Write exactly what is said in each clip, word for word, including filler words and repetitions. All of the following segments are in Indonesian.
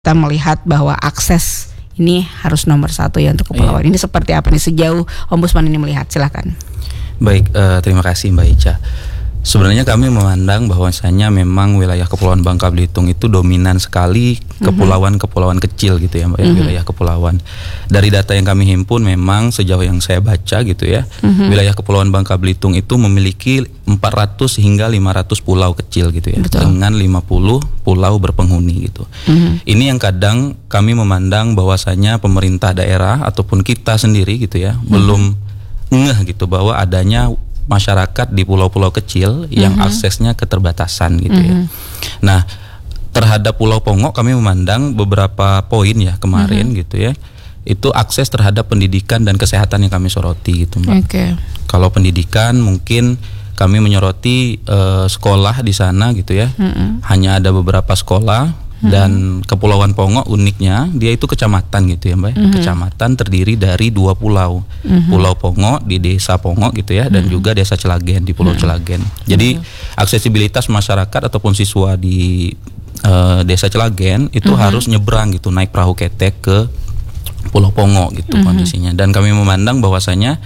kita melihat bahwa akses ini harus nomor satu ya untuk kepulauan. Iya. Ini seperti apa nih sejauh Ombudsman ini melihat? Silakan. Baik, uh, terima kasih Mbak Ica. Sebenarnya kami memandang bahwasanya memang wilayah Kepulauan Bangka Belitung itu dominan sekali kepulauan-kepulauan kecil gitu ya Mbak, mm-hmm. wilayah kepulauan. Dari data yang kami himpun memang sejauh yang saya baca gitu ya, mm-hmm. wilayah Kepulauan Bangka Belitung itu memiliki empat ratus hingga lima ratus pulau kecil gitu ya. Betul. Dengan lima puluh pulau berpenghuni gitu. Mm-hmm. Ini yang kadang kami memandang bahwasanya pemerintah daerah ataupun kita sendiri gitu ya, mm-hmm. belum ngeh gitu bahwa adanya masyarakat di pulau-pulau kecil yang mm-hmm. aksesnya keterbatasan gitu mm-hmm. ya. Nah, terhadap Pulau Pongo kami memandang beberapa poin ya kemarin mm-hmm. gitu ya. Itu akses terhadap pendidikan dan kesehatan yang kami soroti gitu Mbak. Okay. Kalau pendidikan mungkin kami menyoroti uh, sekolah di sana gitu ya. Mm-hmm. Hanya ada beberapa sekolah. Dan Kepulauan Pongo uniknya dia itu kecamatan gitu ya Mbak. Mm-hmm. Kecamatan terdiri dari dua pulau. Mm-hmm. Pulau Pongo di Desa Pongo gitu ya, dan mm-hmm. juga Desa Celagen di Pulau mm-hmm. Celagen. Jadi mm-hmm. aksesibilitas masyarakat ataupun siswa di uh, Desa Celagen itu mm-hmm. harus nyebrang gitu, naik perahu ketek ke Pulau Pongo gitu mm-hmm. kondisinya. Dan kami memandang bahwasanya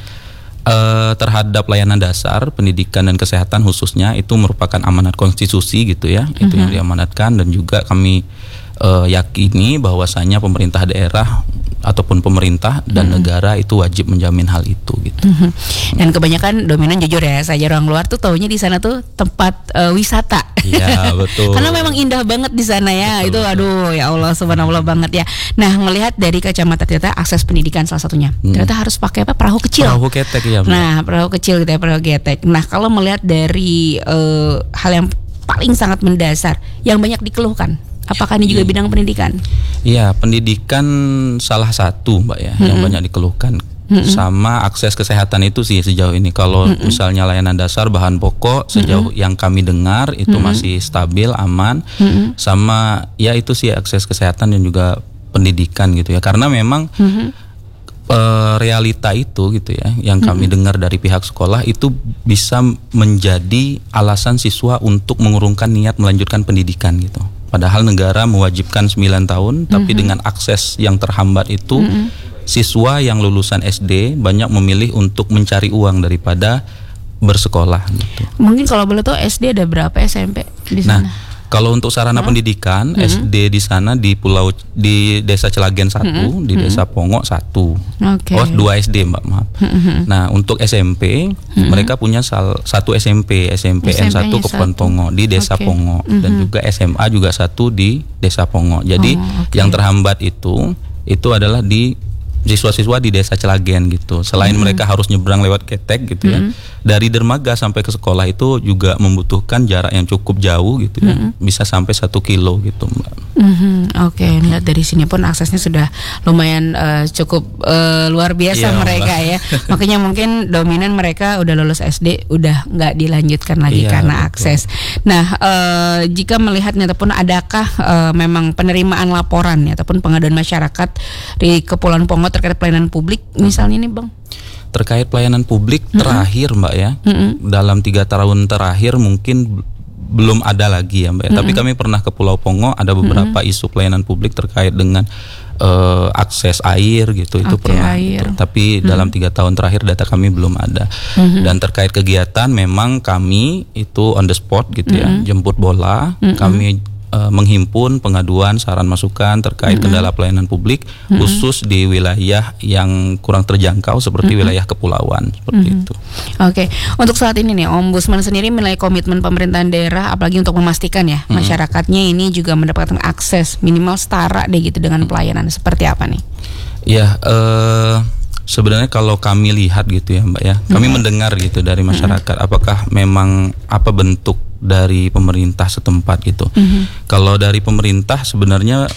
Uh, terhadap layanan dasar pendidikan dan kesehatan khususnya itu merupakan amanat konstitusi gitu ya, mm-hmm. itu yang diamanatkan. Dan juga kami uh, yakini bahwasanya pemerintah daerah ataupun pemerintah dan mm-hmm. negara itu wajib menjamin hal itu gitu. Mm-hmm. Dan kebanyakan dominan jujur ya, saya orang luar tuh taunya di sana tuh tempat uh, wisata. Iya betul. Karena memang indah banget di sana ya. Betul, itu betul. Aduh ya Allah subhanallah banget ya. Nah, melihat dari kacamata ternyata akses pendidikan salah satunya. Hmm. Ternyata harus pakai apa? Perahu kecil. Perahu ketek ya. Nah, perahu kecil gitu ya, perahu ketek. Nah, kalau melihat dari uh, hal yang paling sangat mendasar yang banyak dikeluhkan, apakah ini juga bidang pendidikan? Iya, pendidikan salah satu Mbak ya, mm-hmm. yang banyak dikeluhkan. Mm-hmm. Sama akses kesehatan itu sih sejauh ini. Kalau mm-hmm. misalnya layanan dasar bahan pokok sejauh mm-hmm. yang kami dengar itu mm-hmm. masih stabil, aman. Mm-hmm. Sama ya itu sih akses kesehatan dan juga pendidikan gitu ya. Karena memang mm-hmm. e, realita itu gitu ya, yang kami mm-hmm. dengar dari pihak sekolah itu bisa menjadi alasan siswa untuk mengurungkan niat melanjutkan pendidikan gitu. Padahal negara mewajibkan sembilan tahun, tapi mm-hmm. dengan akses yang terhambat itu, mm-hmm. siswa yang lulusan S D banyak memilih untuk mencari uang daripada bersekolah gitu. Mungkin kalau boleh tahu S D ada berapa, S M P di sana? Nah, kalau untuk sarana oh. pendidikan, mm-hmm. S D di sana di Pulau di Desa Celagen satu, mm-hmm. di Desa Pongo satu. Okay. Oh, dua S D Mbak, maaf. Mm-hmm. Nah, untuk S M P mm-hmm. mereka punya sal, satu S M P, S M P N satu Kepulauan Pongo di Desa okay. Pongo, mm-hmm. dan juga S M A juga satu di Desa Pongo. Jadi oh, okay. yang terhambat itu itu adalah di siswa-siswa di Desa Celagen gitu. Selain mm-hmm. mereka harus nyebrang lewat ketek gitu mm-hmm. ya. Dari dermaga sampai ke sekolah itu juga membutuhkan jarak yang cukup jauh gitu ya. Mm-hmm. Bisa sampai satu kilo gitu Mbak. Mm-hmm. Oke, okay. Lihat dari sini pun aksesnya sudah lumayan uh, cukup uh, luar biasa ya, mereka Mbak. Ya. Makanya mungkin dominan mereka udah lulus S D udah nggak dilanjutkan lagi ya, karena betul. Akses. Nah, uh, jika melihatnya ataupun adakah uh, memang penerimaan laporan ya ataupun pengaduan masyarakat di Kepulauan Pongo terkait pelayanan publik misalnya nih Bang? Terkait pelayanan publik mm-hmm. terakhir Mbak ya, mm-hmm. dalam tiga tahun terakhir mungkin belum ada lagi ya Mbak. Mm-hmm. Tapi kami pernah ke Pulau Pongo, ada beberapa mm-hmm. isu pelayanan publik terkait dengan uh, akses air gitu, itu okay, pernah. Gitu. Tapi mm-hmm. dalam tiga tahun terakhir data kami belum ada. Mm-hmm. Dan terkait kegiatan memang kami itu on the spot gitu mm-hmm. ya, jemput bola, mm-hmm. kami menghimpun pengaduan, saran masukan terkait mm-hmm. kendala pelayanan publik mm-hmm. khusus di wilayah yang kurang terjangkau seperti mm-hmm. wilayah kepulauan seperti mm-hmm. itu. Oke, okay. Untuk saat ini nih Ombudsman sendiri menilai komitmen pemerintahan daerah apalagi untuk memastikan ya mm-hmm. masyarakatnya ini juga mendapatkan akses minimal setara deh gitu dengan pelayanan seperti apa nih? Ya, uh, sebenarnya kalau kami lihat gitu ya Mbak ya, kami mm-hmm. mendengar gitu dari masyarakat, mm-hmm. apakah memang apa bentuk dari pemerintah setempat gitu. Mm-hmm. Kalau dari pemerintah sebenarnya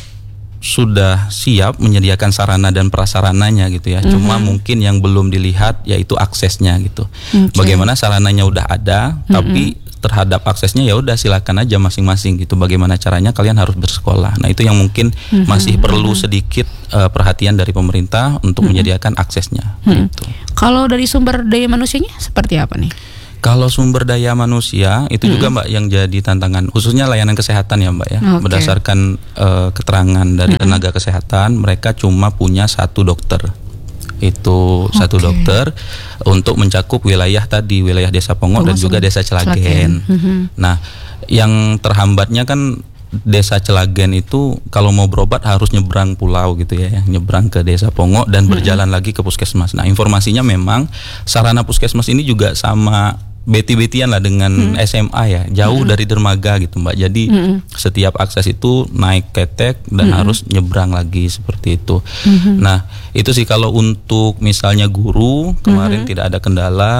sudah siap menyediakan sarana dan prasarananya gitu ya. Mm-hmm. Cuma mungkin yang belum dilihat yaitu aksesnya gitu. Okay. Bagaimana sarananya udah ada, mm-hmm. tapi terhadap aksesnya ya udah silakan aja masing-masing gitu. Bagaimana caranya kalian harus bersekolah. Nah, itu yang mungkin mm-hmm. masih perlu sedikit uh, perhatian dari pemerintah untuk mm-hmm. menyediakan aksesnya. Mm-hmm. Gitu. Kalau dari sumber daya manusianya seperti apa nih? Kalau sumber daya manusia itu hmm. juga Mbak yang jadi tantangan, khususnya layanan kesehatan ya Mbak ya. Okay. Berdasarkan uh, keterangan dari hmm. tenaga kesehatan, mereka cuma punya satu dokter. Itu okay. satu dokter untuk mencakup wilayah tadi, wilayah Desa Pongok oh, dan juga Desa Celagen. Celagen. Mm-hmm. Nah, yang terhambatnya kan Desa Celagen itu kalau mau berobat harus nyebrang pulau gitu ya, nyebrang ke Desa Pongok dan berjalan mm-hmm. lagi ke puskesmas. Nah, informasinya memang sarana puskesmas ini juga sama beti-betian lah dengan mm-hmm. S M A ya, jauh mm-hmm. dari dermaga gitu Mbak. Jadi mm-hmm. setiap akses itu naik ketek dan mm-hmm. harus nyebrang lagi seperti itu. Mm-hmm. Nah, itu sih kalau untuk misalnya guru kemarin mm-hmm. tidak ada kendala.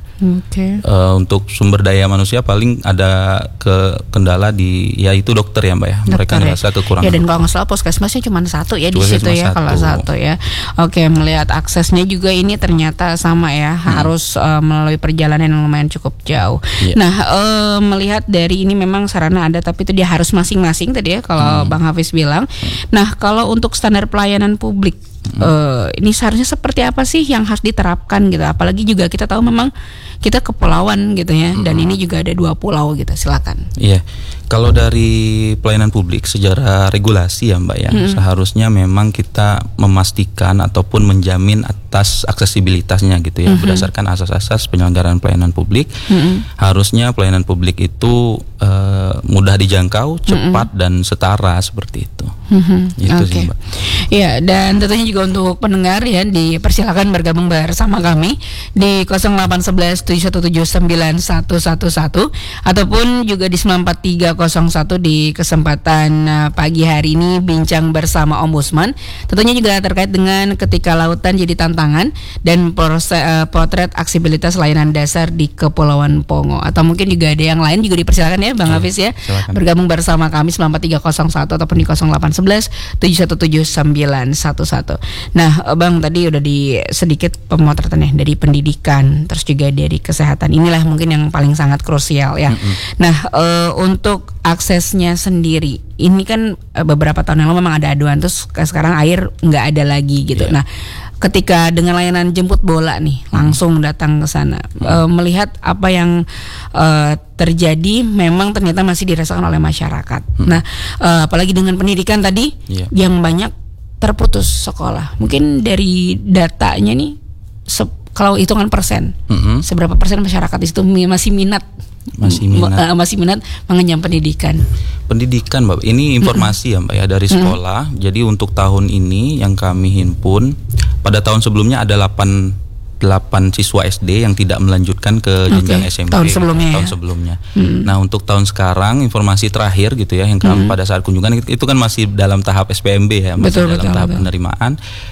Okay. Uh, untuk sumber daya manusia paling ada ke kendala di ya itu dokter ya Mbak ya. Dokter, mereka ngerasa ya. kekurangan. Ya dan kalau nggak salah puskesmasnya cuma satu ya di situ ya satu. Kalau satu ya. Oke, melihat aksesnya juga ini ternyata sama ya, hmm. harus uh, melalui perjalanan yang lumayan cukup jauh. Yeah. Nah, uh, melihat dari ini memang sarana ada tapi itu dia harus masing-masing tadi ya kalau hmm. Bang Hafiz bilang. Nah, kalau untuk standar pelayanan publik Hmm. Uh, ini seharusnya seperti apa sih yang harus diterapkan gitu, apalagi juga kita tahu memang kita kepulauan gitu ya, hmm. dan ini juga ada dua pulau gitu, silakan. Iya, kalau dari pelayanan publik secara regulasi ya Mbak ya, hmm. seharusnya memang kita memastikan ataupun menjamin atas aksesibilitasnya gitu ya, hmm. berdasarkan asas-asas penyelenggaraan pelayanan publik. Hmm. Harusnya pelayanan publik itu uh, mudah dijangkau, cepat hmm. dan setara seperti itu. Hmm. Itu okay. sih Mbak. Ya, dan tentunya juga untuk pendengar ya, dipersilakan bergabung bersama kami di nol delapan satu satu tujuh satu tujuh sembilan satu satu satu ataupun juga di sembilan empat tiga nol satu di kesempatan uh, pagi hari ini bincang bersama Ombudsman. Tentunya juga terkait dengan ketika lautan jadi tantangan dan proses, uh, potret aksibilitas layanan dasar di Kepulauan Pongo, atau mungkin juga ada yang lain juga dipersilakan ya Bang Hafiz ya, silakan bergabung bersama kami sembilan empat tiga nol satu ataupun di nol delapan satu satu tujuh satu tujuh sembilan satu satu. Nah, Bang tadi udah di sedikit pemotretannya dari pendidikan, terus juga dari kesehatan. Inilah mungkin yang paling sangat krusial ya. Mm-hmm. Nah, e, untuk aksesnya sendiri, ini kan e, beberapa tahun yang lalu memang ada aduan, terus sekarang air nggak ada lagi gitu. Yeah. Nah, ketika dengan layanan jemput bola nih, langsung datang ke sana, mm-hmm. e, melihat apa yang e, terjadi, memang ternyata masih dirasakan oleh masyarakat. Mm-hmm. Nah, e, apalagi dengan pendidikan tadi, yeah. yang banyak terputus sekolah. Mungkin dari datanya nih, se- kalau hitungan persen, mm-hmm. seberapa persen masyarakat itu masih minat, masih minat, m- masih minat mengenyam pendidikan. Pendidikan, Mbak. Ini informasi mm-hmm. ya, Mbak ya, dari sekolah. Mm-hmm. Jadi untuk tahun ini yang kami himpun, pada tahun sebelumnya ada delapan delapan siswa S D yang tidak melanjutkan ke jenjang okay. S M P tahun sebelumnya. Tahun ya? sebelumnya. Hmm. Nah, untuk tahun sekarang informasi terakhir gitu ya yang kami hmm. pada saat kunjungan itu, itu kan masih dalam tahap S P M B ya, masih betul, dalam betul, tahap betul. penerimaan.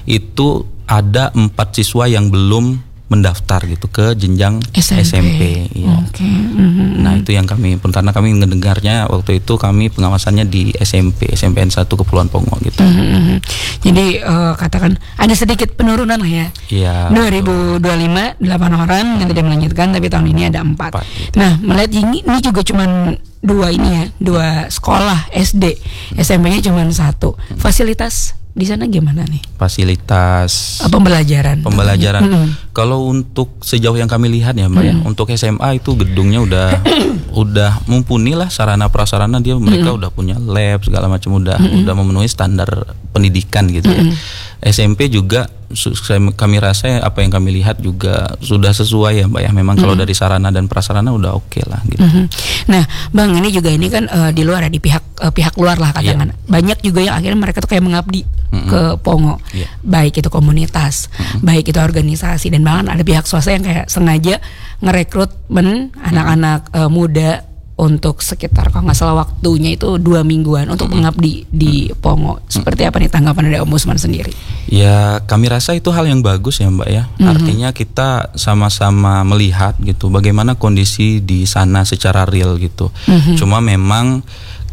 Itu ada empat siswa yang belum mendaftar gitu ke jenjang S M P. S M P ya. Okay. Mm-hmm. Nah, itu yang kami pun karena kami mendengarnya waktu itu kami pengawasannya di S M P, S M P N satu Kepulauan Pongo gitu. Mm-hmm. Jadi uh, katakan ada sedikit penurunan lah ya. Iya. dua ribu dua puluh lima delapan orang yang tidak melanjutkan, tapi tahun ini ada empat. empat gitu. Nah, melihat ini ini juga cuman dua ini ya, dua sekolah S D, S M P-nya cuma satu. Fasilitas di sana gimana nih? Fasilitas pembelajaran. Pembelajaran. Mm-hmm. Kalau untuk sejauh yang kami lihat ya, Mbak mm-hmm. ya, untuk S M A itu gedungnya udah udah mumpuni lah sarana prasarana, dia mereka mm-hmm. udah punya lab segala macam, udah mm-hmm. udah memenuhi standar pendidikan gitu mm-hmm. ya. S M P juga kami rasa apa yang kami lihat juga sudah sesuai ya Mbak ya. Memang mm-hmm. kalau dari sarana dan prasarana udah oke okay lah gitu. Mm-hmm. Nah, Bang, ini juga ini kan uh, di luar ya, di pihak uh, pihak luar lah katakan. Yeah. Banyak juga yang akhirnya mereka tuh kayak mengabdi mm-hmm. ke Pongo. Yeah. Baik itu komunitas, mm-hmm. baik itu organisasi, dan bahkan ada pihak swasta yang kayak sengaja ngerekrutmen mm-hmm. anak-anak uh, muda untuk sekitar kalau nggak salah waktunya itu dua mingguan untuk mm-hmm. mengabdi di Pongo. Seperti apa nih tanggapan dari Ombudsman sendiri? Ya, kami rasa itu hal yang bagus ya Mbak ya. Mm-hmm. Artinya kita sama-sama melihat gitu bagaimana kondisi di sana secara real gitu. Mm-hmm. Cuma memang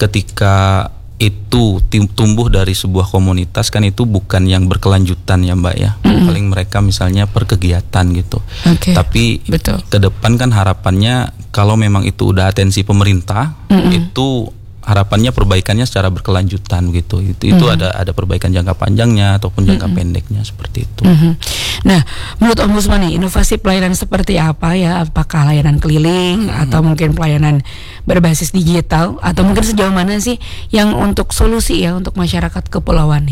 ketika itu tumbuh dari sebuah komunitas kan itu bukan yang berkelanjutan ya Mbak ya. Mm-hmm. Paling mereka misalnya per kegiatan gitu. Okay. Tapi betul. Ke depan kan harapannya kalau memang itu udah atensi pemerintah, mm-hmm. itu harapannya perbaikannya secara berkelanjutan gitu. Itu itu mm-hmm. ada ada perbaikan jangka panjangnya ataupun jangka mm-hmm. pendeknya seperti itu. Mm-hmm. Nah, menurut Ombudsman nih, inovasi pelayanan seperti apa ya? Apakah layanan keliling mm-hmm. atau mungkin pelayanan berbasis digital atau mungkin sejauh mana sih yang untuk solusi ya untuk masyarakat kepulauan nih?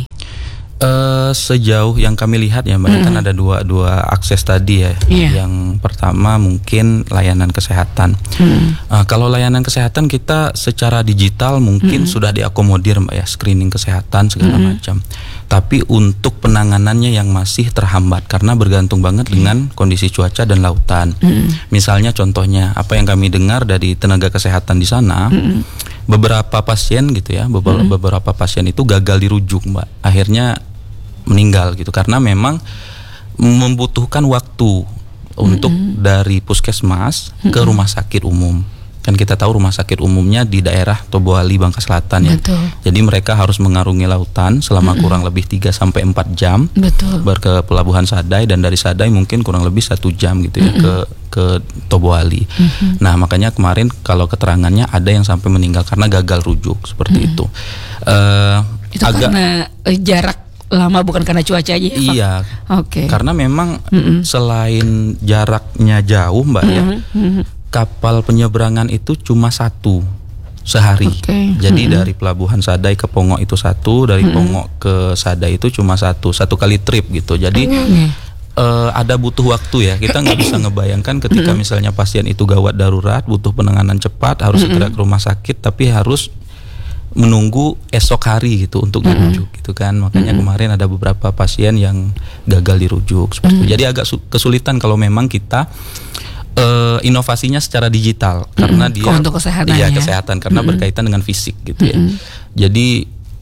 Uh, sejauh yang kami lihat ya Mbak, mm-hmm. kan ada dua dua akses tadi ya. Yeah. Yang pertama mungkin layanan kesehatan. Mm-hmm. Uh, kalau layanan kesehatan kita secara digital mungkin mm-hmm. sudah diakomodir Mbak ya, screening kesehatan segala mm-hmm. macam. Tapi untuk penanganannya yang masih terhambat karena bergantung banget mm-hmm. dengan kondisi cuaca dan lautan. Mm-hmm. Misalnya contohnya apa yang kami dengar dari tenaga kesehatan di sana. Mm-hmm. Beberapa pasien gitu ya, beberapa, mm-hmm. beberapa pasien itu gagal dirujuk Mbak, akhirnya meninggal gitu karena memang membutuhkan waktu mm-hmm. untuk dari puskesmas mm-hmm. ke rumah sakit umum. Kan kita tahu rumah sakit umumnya di daerah Tobuali, Bangka Selatan ya. Betul. Jadi mereka harus mengarungi lautan selama mm-hmm. kurang lebih tiga sampai empat jam. Betul. Berke Pelabuhan Sadai dan dari Sadai mungkin kurang lebih satu jam gitu ya mm-hmm. ke ke Tobuali. Mm-hmm. Nah, makanya kemarin kalau keterangannya ada yang sampai meninggal karena gagal rujuk seperti mm-hmm. itu. Uh, itu agak karena uh, jarak lama bukan karena cuaca aja ya, Pak? Iya. Oke. Okay. Karena memang mm-hmm. selain jaraknya jauh Mbak mm-hmm. ya. Mm-hmm. Kapal penyeberangan itu cuma satu sehari. Okay. Jadi mm-hmm. dari Pelabuhan Sadai ke Pongo itu satu, dari mm-hmm. Pongo ke Sadai itu cuma satu, satu kali trip gitu. Jadi mm-hmm. uh, ada butuh waktu ya. Kita nggak bisa ngebayangkan ketika mm-hmm. misalnya pasien itu gawat darurat, butuh penanganan cepat, harus mm-hmm. segera ke rumah sakit, tapi harus menunggu esok hari gitu untuk dirujuk mm-hmm. gitu kan. Makanya mm-hmm. kemarin ada beberapa pasien yang gagal dirujuk seperti mm-hmm. itu. Jadi agak kesulitan kalau memang kita Uh, inovasinya secara digital mm-hmm. karena dia oh, untuk kesehatan iya ya? kesehatan karena mm-hmm. berkaitan dengan fisik gitu mm-hmm. ya. Jadi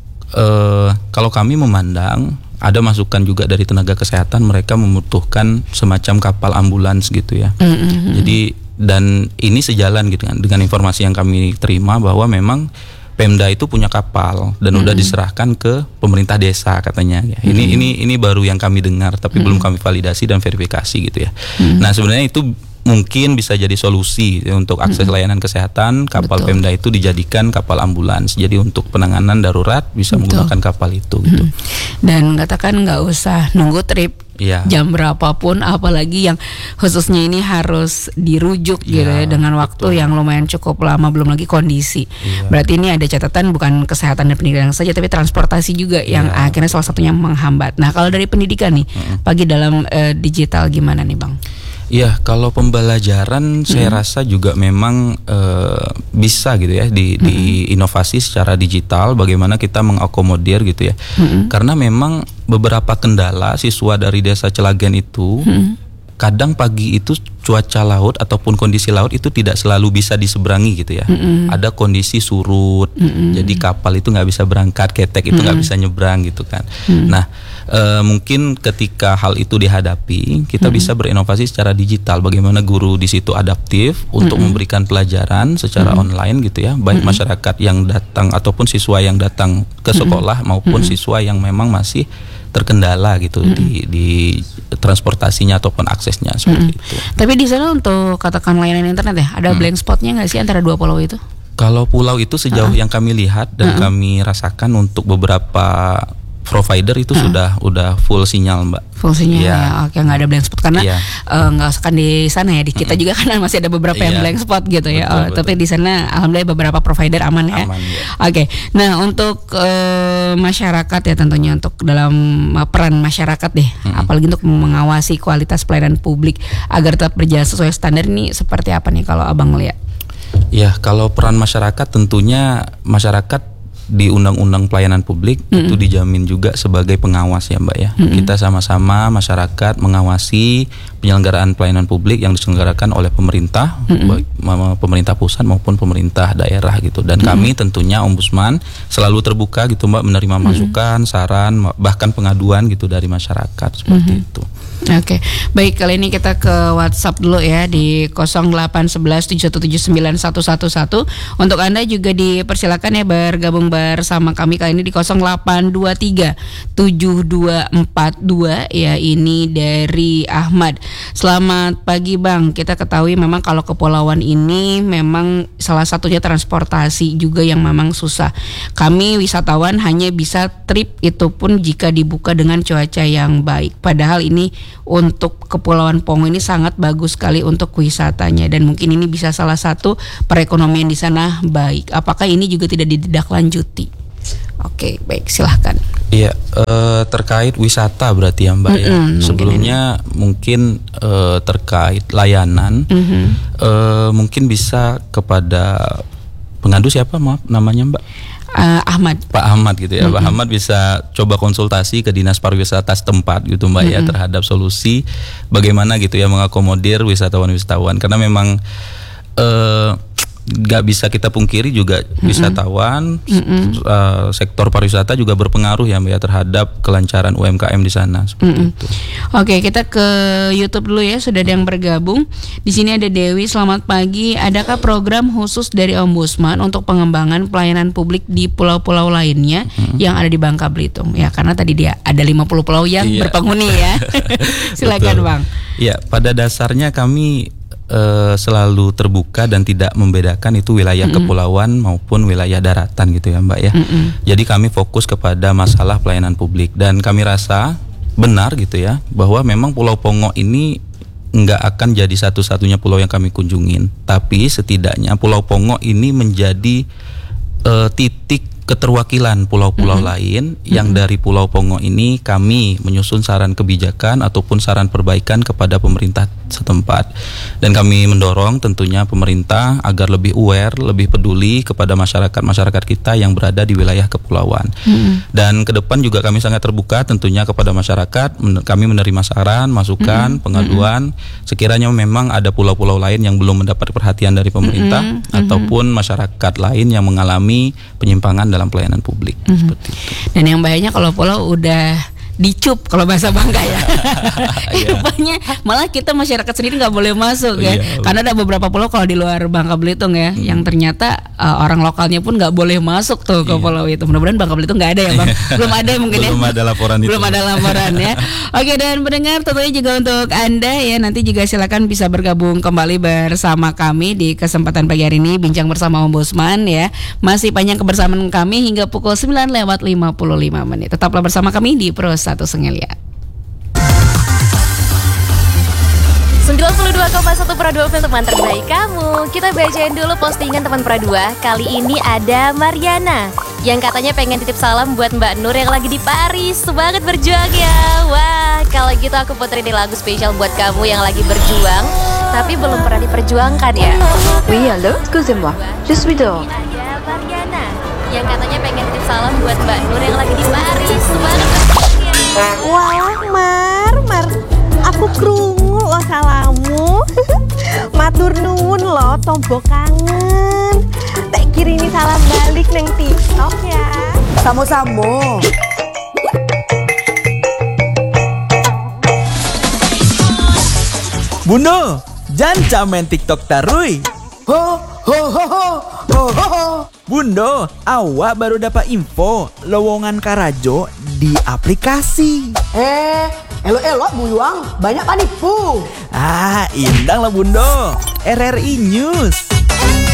uh, kalau kami memandang ada masukan juga dari tenaga kesehatan, mereka membutuhkan semacam kapal ambulans gitu ya. Mm-hmm. Jadi dan ini sejalan gitu kan dengan informasi yang kami terima bahwa memang Pemda itu punya kapal dan mm-hmm. udah diserahkan ke pemerintah desa katanya ya. Ini mm-hmm. ini ini baru yang kami dengar tapi mm-hmm. belum kami validasi dan verifikasi gitu ya. Mm-hmm. Nah, sebenarnya itu mungkin bisa jadi solusi untuk akses mm-hmm. layanan kesehatan. Kapal Betul. Pemda itu dijadikan kapal ambulans. Jadi untuk penanganan darurat bisa Betul. Menggunakan kapal itu gitu. Mm-hmm. Dan katakan nggak usah nunggu trip ya. Jam berapapun, apalagi yang khususnya ini harus dirujuk ya, gitu ya dengan waktu betul. Yang lumayan cukup lama, belum lagi kondisi. Ya. Berarti ini ada catatan bukan kesehatan dan pendidikan saja, tapi transportasi juga ya. Yang akhirnya salah satunya menghambat. Nah, kalau dari pendidikan nih, hmm. pagi dalam uh, digital gimana nih Bang? Iya, kalau pembelajaran hmm. saya rasa juga memang uh, bisa gitu ya di, hmm. di inovasi secara digital. Bagaimana kita mengakomodir gitu ya? Hmm. Karena memang beberapa kendala siswa dari desa Celagen itu hmm. kadang pagi itu cuaca laut ataupun kondisi laut itu tidak selalu bisa diseberangi gitu ya. Mm-hmm. Ada kondisi surut, mm-hmm. jadi kapal itu nggak bisa berangkat, ketek itu nggak mm-hmm. bisa nyebrang gitu kan. Mm-hmm. Nah, e, mungkin ketika hal itu dihadapi, kita mm-hmm. bisa berinovasi secara digital. Bagaimana guru di situ adaptif untuk mm-hmm. memberikan pelajaran secara mm-hmm. online gitu ya, baik mm-hmm. masyarakat yang datang ataupun siswa yang datang ke sekolah mm-hmm. maupun mm-hmm. siswa yang memang masih terkendala gitu mm-hmm. di, di transportasinya ataupun aksesnya seperti mm-hmm. itu. Tapi di sana untuk katakan layanan internet ya, ada hmm. blank spotnya nggak sih antara dua pulau itu? Kalau pulau itu sejauh uh-huh. yang kami lihat dan uh-huh. kami rasakan untuk beberapa provider itu uh-huh. sudah udah full sinyal Mbak. Full sinyal ya, ya. Oke, nggak ada blank spot karena nggak yeah. uh, usah kan di sana ya, di kita uh-huh. juga kan masih ada beberapa yeah. yang blank spot gitu ya. Betul, oh, betul. Tapi di sana alhamdulillah beberapa provider aman ya. Aman, ya. Oke, nah untuk uh, masyarakat ya tentunya untuk dalam uh, peran masyarakat deh, uh-huh. apalagi untuk mengawasi kualitas pelayanan publik agar tetap berjalan sesuai standar ini seperti apa nih kalau Abang lihat? Ya, kalau peran masyarakat tentunya masyarakat di Undang-Undang Pelayanan Publik mm-hmm. itu dijamin juga sebagai pengawas ya Mbak ya. Mm-hmm. Kita sama-sama masyarakat mengawasi penyelenggaraan pelayanan publik yang diselenggarakan oleh pemerintah, mm-hmm. baik pemerintah pusat maupun pemerintah daerah gitu. Dan mm-hmm. kami tentunya Ombudsman selalu terbuka gitu Mbak, menerima masukan, mm-hmm. saran, bahkan pengaduan gitu dari masyarakat seperti mm-hmm. itu. Oke, okay. Baik, kali ini kita ke WhatsApp dulu ya di nol delapan satu satu tujuh satu tujuh sembilan satu satu satu. Untuk Anda juga dipersilakan ya bergabung bersama kami kali ini di nol delapan dua tiga tujuh dua empat dua ya, ini dari Ahmad. Selamat pagi Bang. Kita ketahui memang kalau kepulauan ini memang salah satunya transportasi juga yang memang susah. Kami wisatawan hanya bisa trip itu pun jika dibuka dengan cuaca yang baik. Padahal ini untuk Kepulauan Pongo ini sangat bagus sekali untuk wisatanya dan mungkin ini bisa salah satu perekonomian di sana baik. Apakah ini juga tidak ditindaklanjuti? Oke, baik, silahkan. Iya, eh, terkait wisata berarti ya Mbak mm-hmm, ya. Sebelumnya mungkin, mungkin eh, terkait layanan, mm-hmm. eh, mungkin bisa kepada pengadu siapa maaf namanya Mbak? Uh, Ahmad. Pak Ahmad gitu ya. Mm-hmm. Pak Ahmad bisa coba konsultasi ke Dinas Pariwisata setempat gitu Mbak mm-hmm. ya terhadap solusi bagaimana gitu ya mengakomodir wisatawan-wisatawan karena memang eh, gak bisa kita pungkiri juga mm-hmm. wisatawan mm-hmm. uh, sektor pariwisata juga berpengaruh ya Mbak ya terhadap kelancaran U M K M di sana seperti mm-hmm. itu. Oke, kita ke YouTube dulu ya, sudah ada yang bergabung. Di sini ada Dewi, selamat pagi. Adakah program khusus dari Ombudsman untuk pengembangan pelayanan publik di pulau-pulau lainnya mm-hmm. yang ada di Bangka Belitung? Ya, karena tadi dia ada lima puluh pulau yang iya. berpenghuni ya. Silakan Bang. Ya, pada dasarnya kami Uh, selalu terbuka dan tidak membedakan itu wilayah mm-hmm. kepulauan maupun wilayah daratan gitu ya Mbak ya. Mm-hmm. Jadi kami fokus kepada masalah pelayanan publik dan kami rasa benar gitu ya bahwa memang Pulau Pongo ini nggak akan jadi satu-satunya pulau yang kami kunjungin, tapi setidaknya Pulau Pongo ini menjadi uh, titik keterwakilan pulau-pulau mm-hmm. lain yang mm-hmm. dari Pulau Pongo ini kami menyusun saran kebijakan ataupun saran perbaikan kepada pemerintah setempat dan kami mendorong tentunya pemerintah agar lebih aware, lebih peduli kepada masyarakat-masyarakat kita yang berada di wilayah kepulauan mm-hmm. dan ke depan juga kami sangat terbuka tentunya kepada masyarakat. Men- kami menerima saran, masukan, mm-hmm. pengaduan mm-hmm. sekiranya memang ada pulau-pulau lain yang belum mendapat perhatian dari pemerintah mm-hmm. ataupun masyarakat lain yang mengalami penyimpangan dalam pelayanan publik mm-hmm. seperti itu. Dan yang bahayanya kalau pulau udah dicup kalau bahasa Bangka ya. Rupanya malah kita masyarakat sendiri nggak boleh masuk ya. Iya, karena ada beberapa pulau kalau di luar Bangka Belitung ya, hmm. yang ternyata uh, orang lokalnya pun nggak boleh masuk tuh ke iya. pulau itu. Mudah-mudahan Bangka Belitung nggak ada ya Bang. Belum ada mungkin ya. Belum ada laporan itu. Belum ada laporan ya. Oke, dan pendengar tentunya juga untuk Anda ya nanti juga silakan bisa bergabung kembali bersama kami di kesempatan pagi hari ini bincang bersama Ombudsman ya. Masih panjang kebersamaan kami hingga pukul sembilan lewat lima puluh lima menit. Tetaplah bersama kami di Pro satu Sengelia. sembilan puluh dua koma satu Pro dua teman terbaik kamu. Kita bacain dulu postingan teman Pro dua. Kali ini ada Mariana yang katanya pengen titip salam buat Mbak Nur yang lagi di Paris. Semangat berjuang ya. Wah, kalau gitu aku puterin lagu spesial buat kamu yang lagi berjuang tapi belum pernah diperjuangkan ya. Oui, allô, excusez-moi. Je suis dehors. Ada Mariana yang katanya pengen titip salam buat Mbak Nur yang lagi di Paris. Semangat berjuang. Wah, Mar, Mar, aku krungu lo salamu. Matur nuwun lo tombok kangen. Tak kirimi salam balik neng TikTok ya. Samo-samo. Bunda, jangan main TikTok tarui. Ho, ho, ho, ho, ho, ho, ho. Bunda, awak baru dapat info lowongan Karajo di aplikasi. Eh, elok-elok buyuang, banyak panipu. Ah, indang lah Bunda. R R I News.